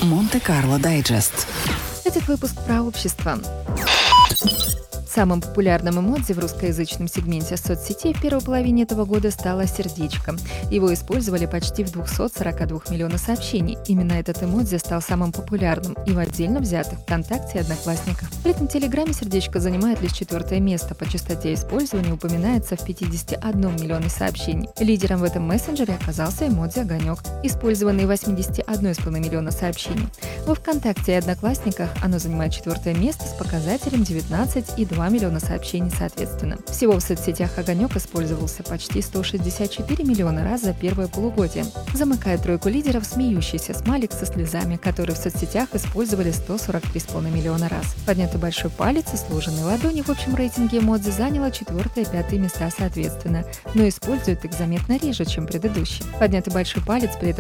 Монте-Карло Дайджест. Этот выпуск про общество. Самым популярным эмодзи в русскоязычном сегменте соцсетей в первой половине этого года стало сердечко. Его использовали почти в 242 миллиона сообщений. Именно этот эмодзи стал самым популярным и в отдельно взятых ВКонтакте и Одноклассниках. При этом в Телеграме сердечко занимает лишь 4 место. По частоте использования упоминается в 51 миллионе сообщений. Лидером в этом мессенджере оказался эмодзи «Огонек», использованный в 81,5 миллиона сообщений. Во ВКонтакте и Одноклассниках оно занимает 4 место с показателем 19,2 миллиона сообщений соответственно. Всего в соцсетях «Огонек» использовался почти 164 миллиона раз за первое полугодие. Замыкает тройку лидеров смеющийся смайлик со слезами, который в соцсетях использовали 143,5 миллиона раз. Поднятый большой палец и сложенные ладони в общем рейтинге эмодзи заняло 4 и 5 места соответственно, но используют их заметно реже, чем предыдущие. Поднятый большой палец при этом